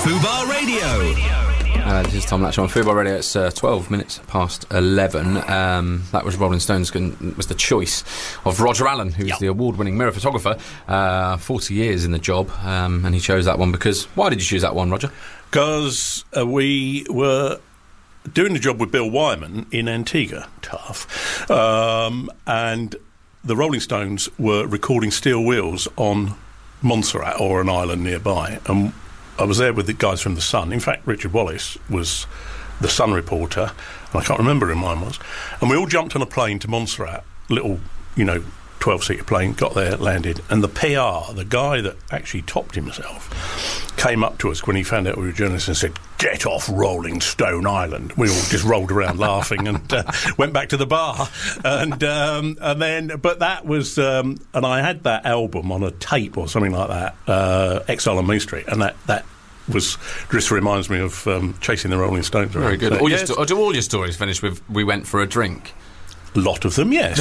Fubar Radio. This is Tom Latcher on Fubar Radio. It's 12 minutes past 11. That was Rolling Stones, was the choice of Roger Allen, who's the award-winning mirror photographer, 40 years in the job, and he chose that one because... Why did you choose that one, Roger? Because we were doing the job with Bill Wyman in Antigua, tough, and the Rolling Stones were recording Steel Wheels on Montserrat, or an island nearby, and I was there with the guys from The Sun. In fact, Richard Wallace was the Sun reporter, and I can't remember who mine was. And we all jumped on a plane to Montserrat, little, 12-seater plane, got there, landed, and the PR, the guy that actually topped himself, came up to us when he found out we were journalists and said, "Get off Rolling Stone Island." We all just rolled around laughing and went back to the bar. And then, but that was, and I had that album on a tape or something like that, Exile on Main Street, and that was just reminds me of chasing the Rolling Stones around. Very good. Do all your stories finish with "we went for a drink"? A lot of them, yes.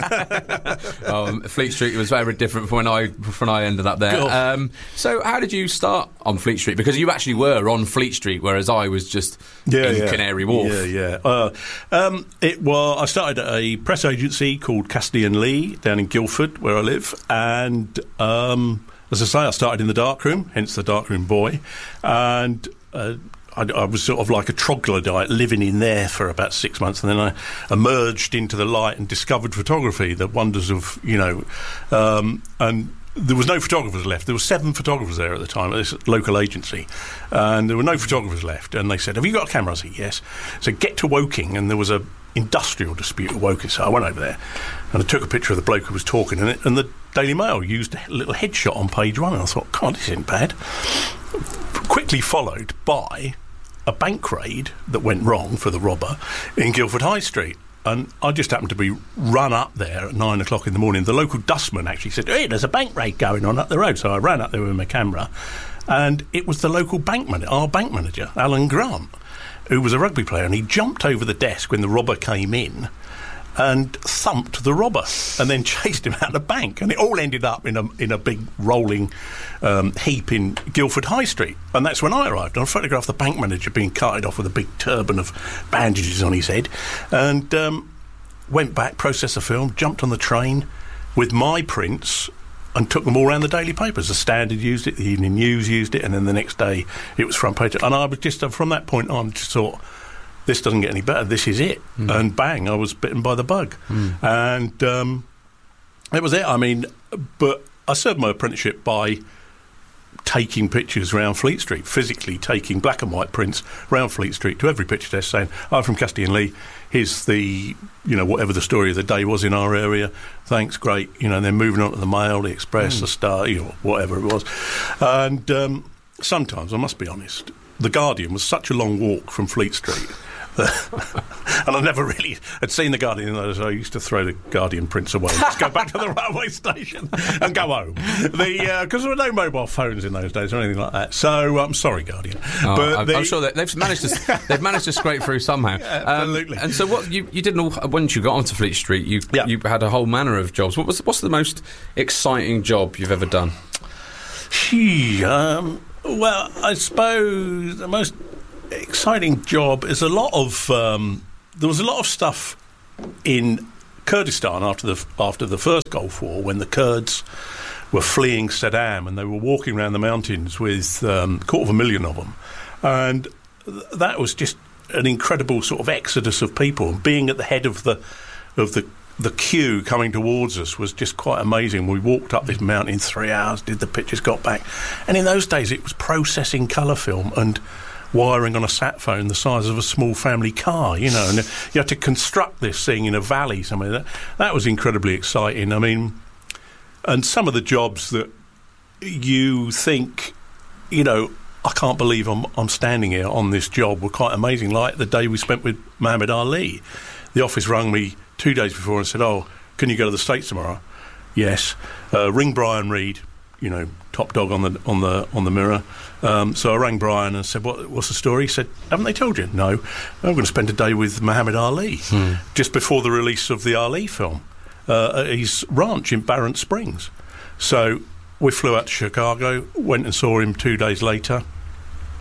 Fleet Street was very different from when I ended up there. So how did you start on Fleet Street? Because you actually were on Fleet Street, whereas I was just in Canary Wharf. I started at a press agency called Cassidy and Lee down in Guildford, where I live, and as I say, I started in the darkroom, hence the darkroom boy, and I was sort of like a troglodyte living in there for about 6 months, and then I emerged into the light and discovered photography, the wonders of, and there was no photographers left. There were 7 photographers there at the time at this local agency, and there were no photographers left. And they said, "Have you got a camera?" I said, "Yes." So get to Woking, and there was a industrial dispute at Woking, so I went over there and I took a picture of the bloke who was talking, and the Daily Mail used a little headshot on page 1, and I thought, God, this isn't bad. Quickly followed by a bank raid that went wrong for the robber in Guildford High Street. And I just happened to be run up there at 9 o'clock in the morning. The local dustman actually said, "Hey, there's a bank raid going on up the road." So I ran up there with my camera, and it was the local our bank manager, Alan Grant, who was a rugby player, and he jumped over the desk when the robber came in and thumped the robber and then chased him out of the bank, and it all ended up in a big rolling heap in Guildford High Street. And that's when I arrived. I photographed the bank manager being carted off with a big turban of bandages on his head, and went back, processed the film, jumped on the train with my prints and took them all around the daily papers. The Standard used it, the Evening News used it, and then the next day it was front page. And I was just, from that point on, just thought, this doesn't get any better, this is it. And bang, I was bitten by the bug. And it was it. I mean, but I served my apprenticeship by taking pictures around Fleet Street, physically taking black and white prints around Fleet Street to every picture desk saying, "I'm from Cassidy and Lee, here's the, whatever the story of the day was in our area, thanks, great," and then moving on to the Mail, the Express, the Star, whatever it was. And sometimes, I must be honest, the Guardian was such a long walk from Fleet Street. And I never really had seen the Guardian in those. I used to throw the Guardian prints away, just go back to the railway station and go home. Because there were no mobile phones in those days or anything like that. So I'm sorry, Guardian. I'm sure that they've managed to scrape through somehow. Yeah, absolutely. And so what you didn't, once you got onto Fleet Street, you had a whole manner of jobs. What's the most exciting job you've ever done? Well, I suppose the most exciting job is there was a lot of stuff in Kurdistan after the first Gulf War, when the Kurds were fleeing Saddam and they were walking around the mountains with 250,000 of them, and that was just an incredible sort of exodus of people. Being at the head of the queue coming towards us was just quite amazing. We walked up this mountain in 3 hours, did the pictures, got back, and in those days it was processing colour film and wiring on a sat phone the size of a small family car, and you had to construct this thing in a valley somewhere. That was incredibly exciting. I mean, and some of the jobs that you think, I can't believe I'm standing here on this job, were quite amazing, like the day we spent with Muhammad Ali. The office rang me 2 days before and said, "Oh, can you go to the States tomorrow?" "Yes." "Ring Brian Reed, top dog on the Mirror." So I rang Brian and said, "What's the story?" He said, "Haven't they told you?" "No, I'm going to spend a day with Muhammad Ali just before the release of the Ali film at his ranch in Barron Springs." So we flew out to Chicago, went and saw him 2 days later.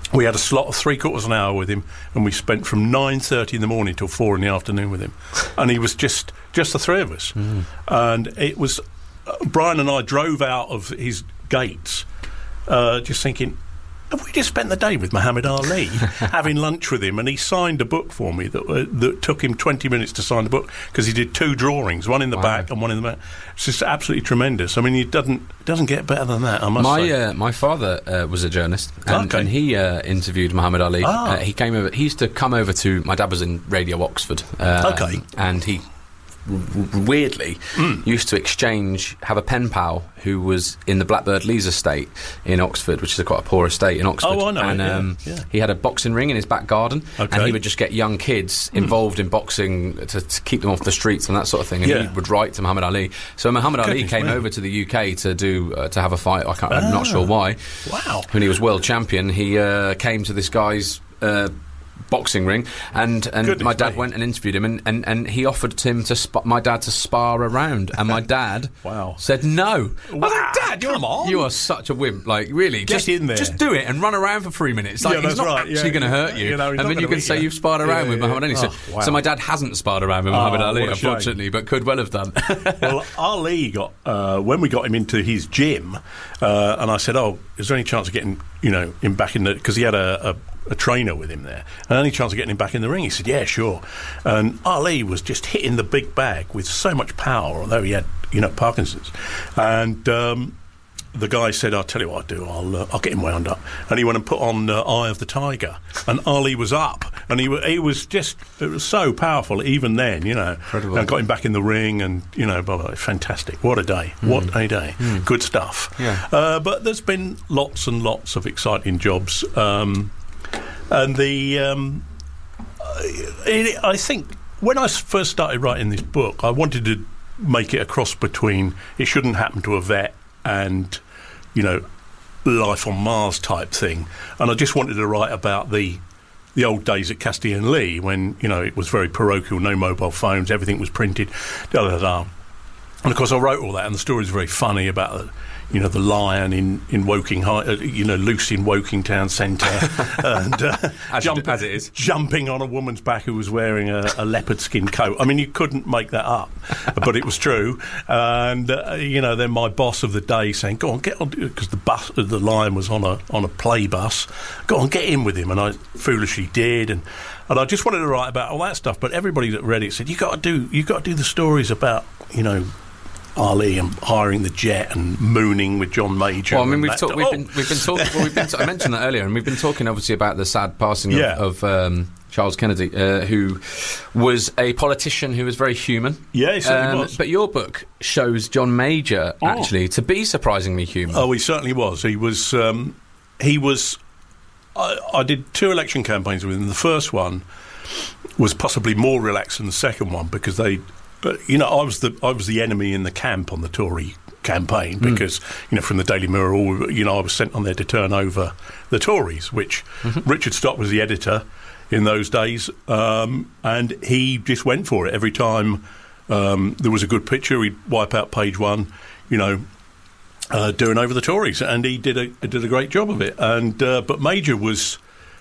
We had a slot of 3/4 an hour with him, and we spent from 9:30 in the morning till 4 in the afternoon with him. And he was just the three of us. And it was... Brian and I drove out of his gates just thinking, have we just spent the day with Muhammad Ali, having lunch with him? And he signed a book for me that took him 20 minutes to sign the book, because he did 2 drawings, one in the back and one in the back. It's just absolutely tremendous. I mean, it doesn't get better than that, I must say. My father was a journalist, and he interviewed Muhammad Ali. He came over. He used to come over to... My dad was in Radio Oxford. And he... weirdly used to have a pen pal who was in the Blackbird Lees estate in Oxford, which is quite a poor estate in Oxford. Oh, I know. And he had a boxing ring in his back garden, and he would just get young kids involved in boxing to keep them off the streets and that sort of thing, and he would write to Muhammad Ali. So Muhammad Ali came over to the UK to have a fight. I'm not sure why. Wow. When he was world champion, he came to this guy's boxing ring, and my dad went and interviewed him, and he offered him my dad to spar around, and my dad said no. I was like, Dad, you are such a wimp. Like, really, get in there, just do it and run around for 3 minutes. Like, he's not actually going to hurt you, and then you can say you've sparred around with Muhammad Ali. So my dad hasn't sparred around with Muhammad Ali, unfortunately, but could well have done. Well, Ali got when we got him into his gym, and I said, is there any chance of getting him back in the, because he had a trainer with him there, and any chance of getting him back in the ring? He said, yeah, sure. And Ali was just hitting the big bag with so much power, although he had Parkinson's. And the guy said, I'll tell you what I'll do, I'll get him wound up. And he went and put on Eye of the Tiger, and Ali was up, and he was so powerful even then, Incredible. And got him back in the ring, and blah, blah. Fantastic. What a day. What a day. Good stuff. But there's been lots and lots of exciting jobs, and I think when I first started writing this book, I wanted to make it a cross between It Shouldn't Happen to a Vet and, Life on Mars type thing. And I just wanted to write about the old days at Castiel and Lee, when, it was very parochial, no mobile phones, everything was printed, da-da-da. And, of course, I wrote all that, and the story's very funny about the lion in Woking, loose in Woking Town Centre, and as it is, jumping on a woman's back who was wearing a leopard skin coat. I mean, you couldn't make that up, but it was true. And then my boss of the day saying, "Go on, get on," because the lion was on a play bus. Go on, get in with him, and I foolishly did, and I just wanted to write about all that stuff. But everybody that read it said, "You got to do the stories about Ali and hiring the jet and mooning with John Major." Well, I mean, we've been talking. I mentioned that earlier, and we've been talking obviously about the sad passing of Charles Kennedy, who was a politician who was very human. Yeah, he certainly was. But your book shows John Major actually to be surprisingly human. Oh, he certainly was. He was. I did 2 election campaigns with him. The first one was possibly more relaxed than the second one, because they. I was the enemy in the camp on the Tory campaign, because from the Daily Mirror, I was sent on there to turn over the Tories, which Richard Stock was the editor in those days, and he just went for it every time there was a good picture. He'd wipe out page 1, doing over the Tories, and he did a great job of it. And but Major was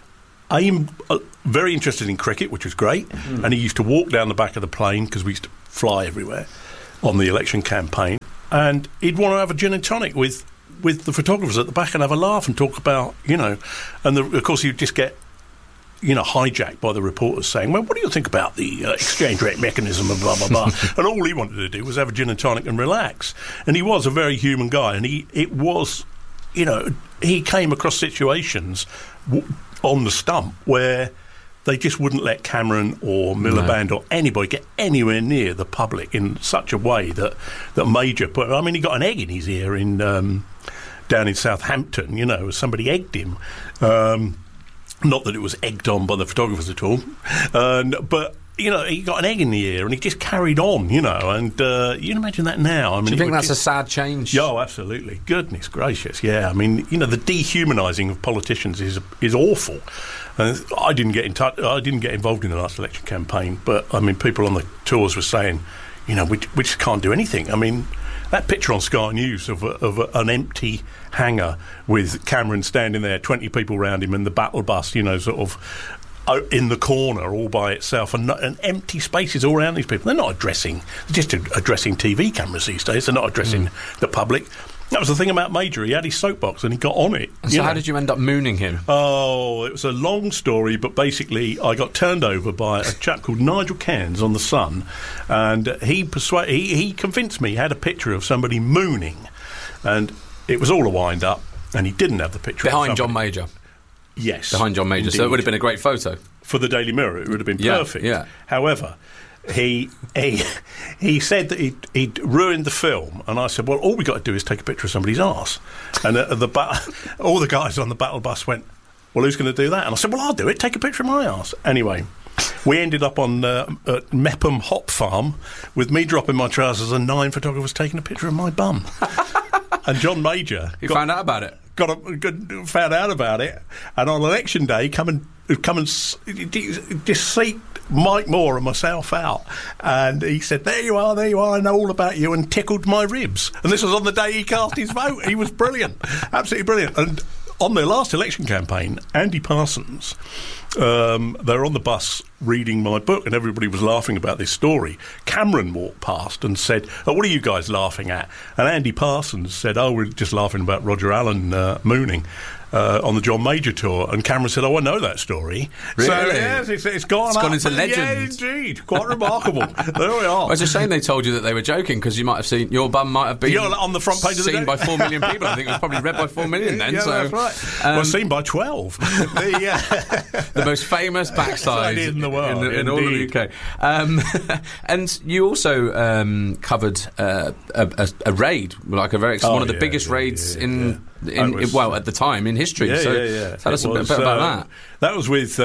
very interested in cricket, which was great, and he used to walk down the back of the plane, because we used to fly everywhere on the election campaign, and he'd want to have a gin and tonic with the photographers at the back and have a laugh and talk about, and of course he'd just get hijacked by the reporters saying, well, what do you think about the exchange rate mechanism and blah blah blah. And all he wanted to do was have a gin and tonic and relax. And he was a very human guy, and he came across situations on the stump where they just wouldn't let Cameron or Miliband or anybody get anywhere near the public in such a way that Major put. I mean, he got an egg in his ear down in Southampton. Somebody egged him. Not that it was egged on by the photographers at all, but he got an egg in the ear, and he just carried on. And you can imagine that now. I mean, do you think that's a sad change? Yeah, oh, absolutely. Goodness gracious, yeah. I mean, the dehumanising of politicians is awful. I didn't get involved in the last election campaign, but I mean, people on the tours were saying, we just can't do anything. I mean, That picture on Sky News of an empty hangar with Cameron standing there, 20 people around him, and the battle bus, sort of in the corner all by itself, and empty spaces all around these people. They're not addressing TV cameras these days. They're not addressing the public. That was the thing about Major. He had his soapbox and he got on it. So how did you end up mooning him? Oh, it was a long story, but basically I got turned over by a chap called Nigel Cairns on The Sun, and he convinced me he had a picture of somebody mooning, and it was all a wind-up, and he didn't have the picture behind John Major. Yes. Behind John Major, indeed. So it would have been a great photo. For the Daily Mirror, it would have been perfect. Yeah. However, he said that he'd ruined the film, and I said, well, all we got to do is take a picture of somebody's arse. And all the guys on the battle bus went, well, who's going to do that? And I said, well, I'll do it, take a picture of my arse. Anyway, we ended up on Mepham Hop Farm with me dropping my trousers and 9 photographers taking a picture of my bum. And John Major... He found out about it. Found out about it, and on election day come and just seek Mike Moore and myself out, and he said, there you are, I know all about you, and tickled my ribs. And this was on the day he cast his vote. He was brilliant, absolutely brilliant. And on their last election campaign, Andy Parsons, they were on the bus reading my book, and everybody was laughing about this story. Cameron walked past and said, oh, what are you guys laughing at? And Andy Parsons said, oh, we're just laughing about Roger Allen mooning on the John Major tour. And Cameron said, oh, I know that story. Really? So, yes, it's gone into legend. Yeah, indeed. Quite remarkable. There we are. Well, it's a shame they told you that they were joking, because you might have seen, your bum might have been on the front page of the seen by 4 million people. I think it was probably read by 4 million then. Yeah, so, that's right. Seen by 12. The most famous backside in the world. In all of the UK. And you also covered a raid, like one of the biggest raids at the time in history. Tell us a bit about that. That was with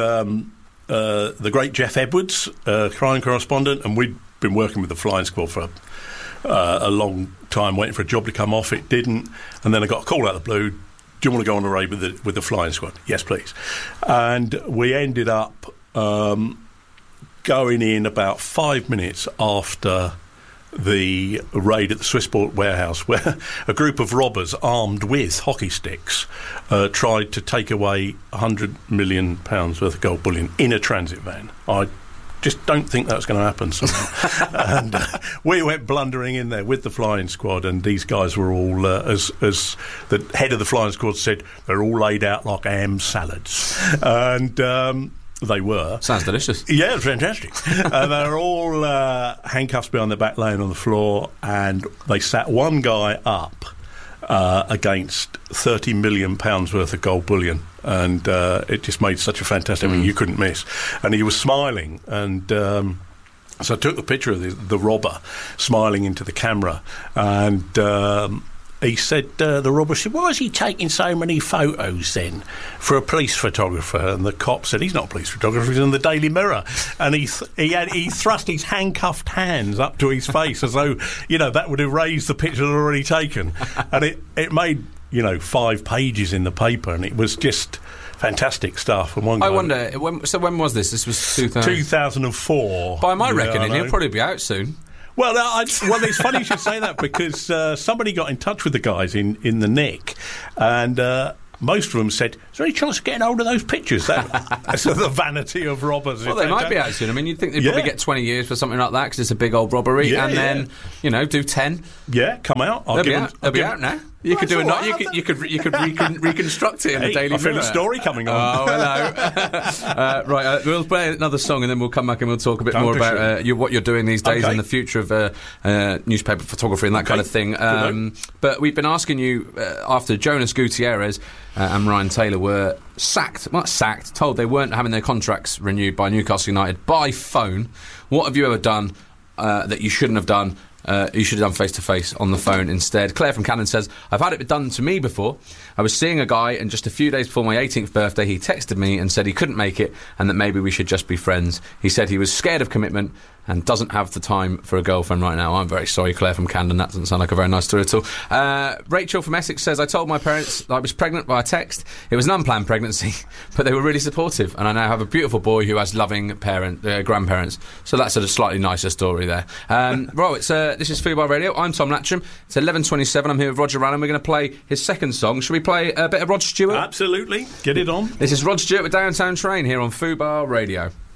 the great Jeff Edwards, crime correspondent, and we'd been working with the Flying Squad for a long time, waiting for a job to come off. It didn't, and then I got a call out of the blue. Do you want to go on a raid with the Flying Squad? Yes, please. And we ended up going in about 5 minutes after the raid at the Swissport warehouse, where a group of robbers armed with hockey sticks tried to take away £100 million worth of gold bullion in a transit van. I just don't think that's going to happen somehow. And we went blundering in there with the Flying Squad, and these guys were all, as the head of the Flying Squad said, they're all laid out like ham salads. And they were. Sounds delicious. Yeah, fantastic. They're all handcuffs behind their back, laying on the floor, and they sat one guy up against £30 million worth of gold bullion, and it just made such a fantastic... I mean, you couldn't miss. And he was smiling, and... so I took the picture of the robber smiling into the camera, and he said, the robber said, why is he taking so many photos then for a police photographer? And the cop said, he's not a police photographer, he's in the Daily Mirror. And he thrust his handcuffed hands up to his face as though, that would erase the picture they'd already taken. And it made, 5 pages in the paper, and it was just... fantastic stuff. And one guy, I wonder, when was this? This was 2004. By my reckoning, he'll probably be out soon. Well, it's funny you should say that, because somebody got in touch with the guys in the Nick, and most of them said, is there any chance of getting hold of those pictures? That's the vanity of robbers. Well, they might be out soon. I mean, you'd think they'd probably get 20 years for something like that, because it's a big old robbery, and then, do 10. Yeah, come out. They'll be out now. You could do you could reconstruct it in the Daily Mirror. I feel a story coming on. Oh, hello. Right, we'll play another song, and then we'll come back and we'll talk a bit more about what you're doing these days and the future of newspaper photography and that kind of thing. But we've been asking you, after Jonas Gutierrez and Ryan Taylor were told they weren't having their contracts renewed by Newcastle United by phone, what have you ever done that you shouldn't have done? You should have done face-to-face on the phone instead. Claire from Cannon says, I've had it done to me before. I was seeing a guy, and just a few days before my 18th birthday, he texted me and said he couldn't make it and that maybe we should just be friends. He said he was scared of commitment and doesn't have the time for a girlfriend right now. I'm very sorry, Claire from Camden. That doesn't sound like a very nice story at all. Rachel from Essex says, I told my parents that I was pregnant via text. It was an unplanned pregnancy, but they were really supportive, and I now have a beautiful boy who has loving grandparents. So that's a slightly nicer story there. Well, this is Fubar Radio. I'm Tom Latcham. It's 11:27. I'm here with Roger Allen. We're going to play his second song. Should we play a bit of Rod Stewart? Absolutely. Get it on. This is Rod Stewart with Downtown Train here on Fubar Radio.